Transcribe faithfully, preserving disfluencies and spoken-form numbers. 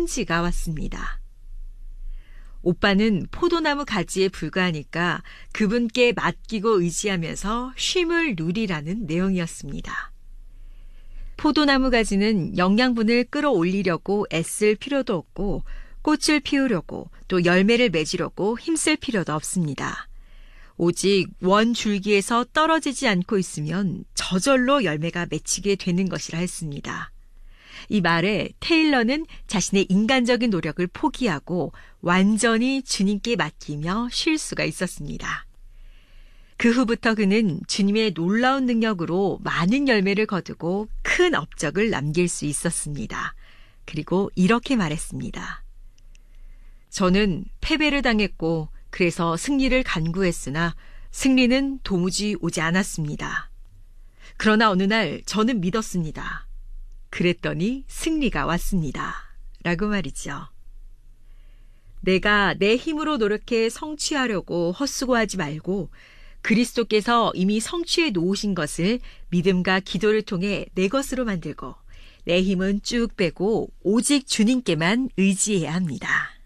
편지가 왔습니다. 오빠는 포도나무 가지에 불과하니까 그분께 맡기고 의지하면서 쉼을 누리라는 내용이었습니다. 포도나무 가지는 영양분을 끌어올리려고 애쓸 필요도 없고 꽃을 피우려고 또 열매를 맺으려고 힘쓸 필요도 없습니다. 오직 원 줄기에서 떨어지지 않고 있으면 저절로 열매가 맺히게 되는 것이라 했습니다. 이 말에 테일러는 자신의 인간적인 노력을 포기하고 완전히 주님께 맡기며 쉴 수가 있었습니다. 그 후부터 그는 주님의 놀라운 능력으로 많은 열매를 거두고 큰 업적을 남길 수 있었습니다. 그리고 이렇게 말했습니다. 저는 패배를 당했고 그래서 승리를 간구했으나 승리는 도무지 오지 않았습니다. 그러나 어느 날 저는 믿었습니다. 그랬더니 승리가 왔습니다. 라고 말이죠. 내가 내 힘으로 노력해 성취하려고 헛수고하지 말고 그리스도께서 이미 성취해 놓으신 것을 믿음과 기도를 통해 내 것으로 만들고 내 힘은 쭉 빼고 오직 주님께만 의지해야 합니다.